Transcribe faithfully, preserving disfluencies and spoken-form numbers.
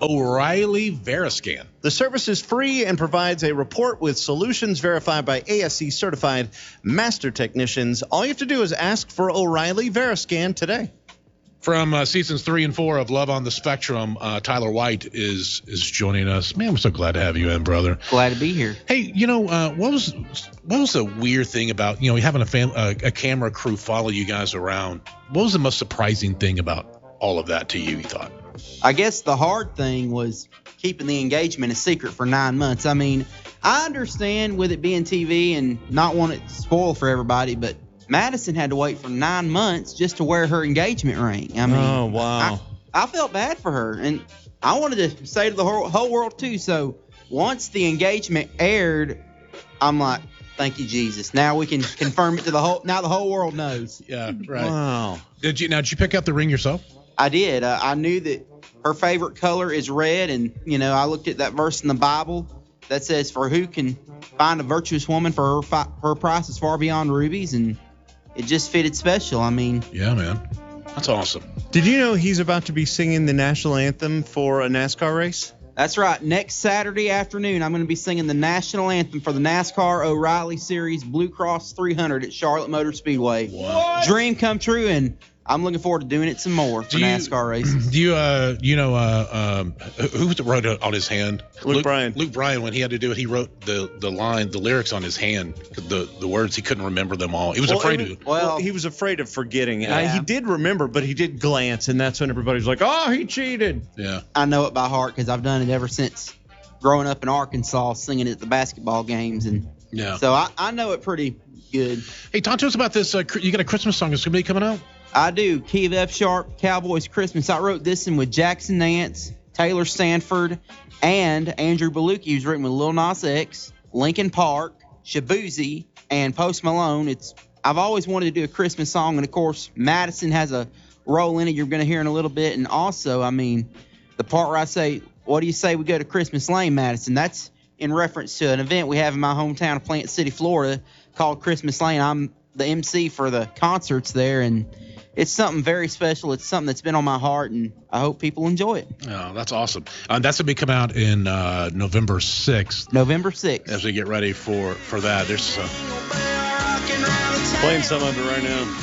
O'Reilly Veriscan. The service is free and provides a report with solutions verified by A S C certified master technicians. All you have to do is ask for O'Reilly Veriscan today. From uh, seasons three and four of Love on the Spectrum, uh, Tyler White is is joining us. Man, I'm so glad to have you in, brother. Glad to be here. Hey, you know, uh, what was what was the weird thing about, you know, having a, fam- a, a camera crew follow you guys around? What was the most surprising thing about all of that to you, you thought? I guess the hard thing was keeping the engagement a secret for nine months. I mean, I understand with it being T V and not want it spoiled for everybody, but Madison had to wait for nine months just to wear her engagement ring. I mean, oh, wow. I, I felt bad for her, and I wanted to say to the whole, whole world, too. So once the engagement aired, I'm like, thank you, Jesus. Now we can confirm it to the whole – now the whole world knows. Yeah, right. Wow. Did you, now, did you pick out the ring yourself? I did. Uh, I knew that her favorite color is red, and, you know, I looked at that verse in the Bible that says, for who can find a virtuous woman for her, fi- her price is far beyond rubies, and it just fitted special. I mean. Yeah, man. That's awesome. Did you know he's about to be singing the national anthem for a NASCAR race? That's right. Next Saturday afternoon, I'm going to be singing the national anthem for the NASCAR O'Reilly Series Blue Cross three hundred at Charlotte Motor Speedway. Wow. Dream come true, and I'm looking forward to doing it some more for you, NASCAR races. Do you, uh, you know, uh, um, who wrote it on his hand? Luke, Luke Bryan. Luke Bryan, when he had to do it, he wrote the, the line, the lyrics on his hand, the the words. He couldn't remember them all. He was well, afraid was, to. Well, he was afraid of forgetting. Yeah. Uh, he did remember, but he did glance, and that's when everybody's like, oh, he cheated. Yeah. I know it by heart because I've done it ever since growing up in Arkansas, singing it at the basketball games. And yeah. so I, I know it pretty good. Hey, talk to us about this. Uh, you got a Christmas song that's going to be coming out? I do. Key of F Sharp, Cowboys Christmas. I wrote this in with Jackson Nance, Taylor Stanford, and Andrew Belucci, who's written with Lil Nas X, Linkin Park, Shabuzi, and Post Malone. It's I've always wanted to do a Christmas song, and of course, Madison has a role in it. You're going to hear in a little bit, and also, I mean, the part where I say, "What do you say we go to Christmas Lane, Madison?" That's in reference to an event we have in my hometown of Plant City, Florida, called Christmas Lane. I'm the M C for the concerts there, and it's something very special. It's something that's been on my heart, and I hope people enjoy it. Oh, that's awesome. Uh, that's going to be coming out in uh, November sixth. November sixth. As we get ready for, for that. There's uh... Playing some of it right now.